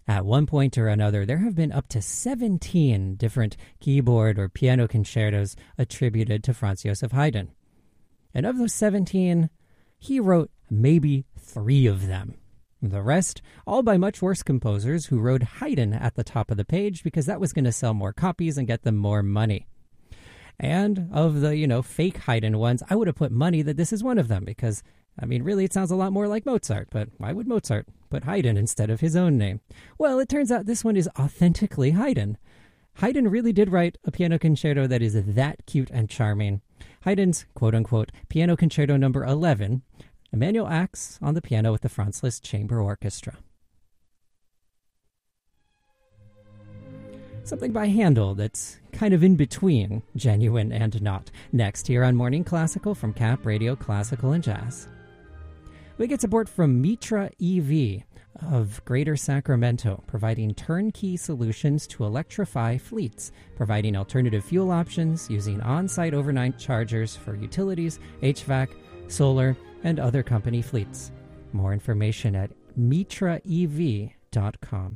At one point or another, there have been up to 17 different keyboard or piano concertos attributed to Franz Joseph Haydn. And of those 17, he wrote maybe 3 of them. The rest, all by much worse composers who wrote Haydn at the top of the page because that was going to sell more copies and get them more money. And of the, fake Haydn ones, I would have put money that this is one of them because, really it sounds a lot more like Mozart, but why would Mozart put Haydn instead of his own name? Well, it turns out this one is authentically Haydn. Haydn really did write a piano concerto that is that cute and charming. Haydn's quote-unquote Piano Concerto No. 11, Emmanuel acts on the piano with the Franz Liszt Chamber Orchestra. Something by Handel that's kind of in between genuine and not. Next here on Morning Classical from Cap Radio Classical and Jazz. We get support from Mitra EV of Greater Sacramento, providing turnkey solutions to electrify fleets, providing alternative fuel options using on-site overnight chargers for utilities, HVAC, solar, and other company fleets. More information at mitraev.com.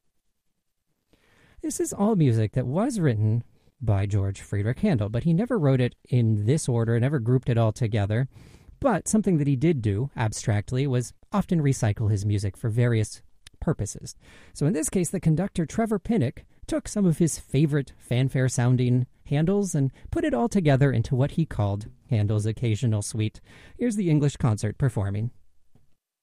This is all music that was written by George Friedrich Handel, but he never wrote it in this order, never grouped it all together. But something that he did do, abstractly, was often recycle his music for various purposes. So in this case, the conductor Trevor Pinnock took some of his favorite fanfare-sounding Handels and put it all together into what he called Handel's Occasional Suite. Here's the English Concert performing.